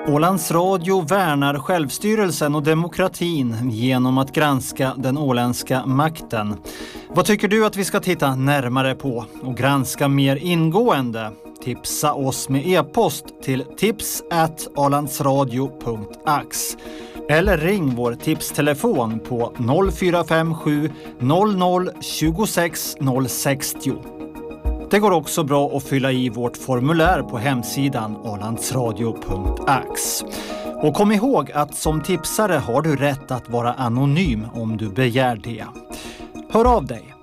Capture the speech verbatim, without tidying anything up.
Ålands Radio värnar självstyrelsen och demokratin genom att granska den åländska makten. Vad tycker du att vi ska titta närmare på och granska mer ingående? Tipsa oss med e-post till tips at ålandsradio punkt ax eller ring vår tipstelefon på noll fyra fem sju noll noll tjugosex noll sextio. Det går också bra att fylla i vårt formulär på hemsidan ålandsradio punkt ax. Och kom ihåg att som tipsare har du rätt att vara anonym om du begär det. Hör av dig!